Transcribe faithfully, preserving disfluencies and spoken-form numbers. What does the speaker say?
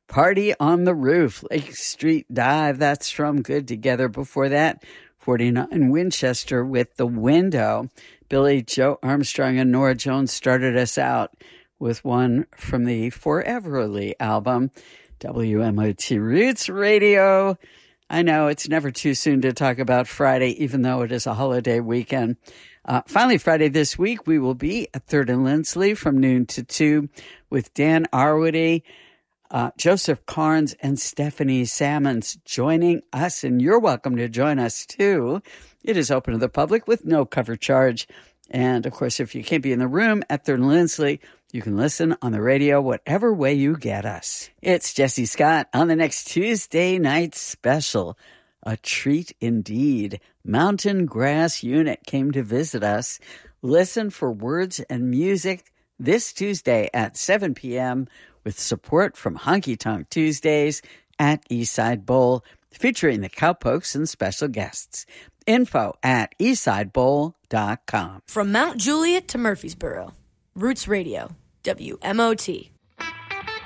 Party on the Roof, Lake Street Dive. That's from Good Together. Before that, forty-nine Winchester with The Window. Billy Joe Armstrong and Norah Jones started us out with one from the Foreverly album. W M O T Roots Radio. I know it's never too soon to talk about Friday, even though it is a holiday weekend. Uh, finally, Friday this week, we will be at Third and Lindsley from noon to two with Dan Arwoody, uh, Joseph Carnes, and Stephanie Salmons joining us. And you're welcome to join us, too. It is open to the public with no cover charge. And, of course, if you can't be in the room at Third and Lindsley, you can listen on the radio whatever way you get us. It's Jesse Scott on the next Tuesday night special. A treat indeed. Mountain Grass Unit came to visit us. Listen for Words and Music this Tuesday at seven p.m. with support from Honky Tonk Tuesdays at Eastside Bowl, featuring the Cowpokes and special guests. Info at eastside bowl dot com. From Mount Juliet to Murfreesboro, Roots Radio, W M O T.